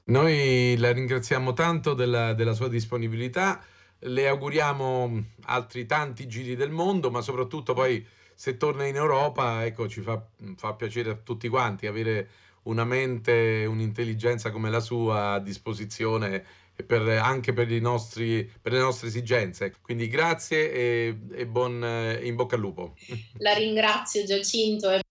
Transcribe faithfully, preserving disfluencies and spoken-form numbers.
Noi la ringraziamo tanto della della sua disponibilità, le auguriamo altri tanti giri del mondo, ma soprattutto poi se torna in Europa, ecco, ci fa mhmm, fa piacere a tutti quanti avere una mente, un'intelligenza come la sua a disposizione e per anche per i nostri per le nostre esigenze. Quindi grazie e e buon in bocca al lupo. La ringrazio Giacinto e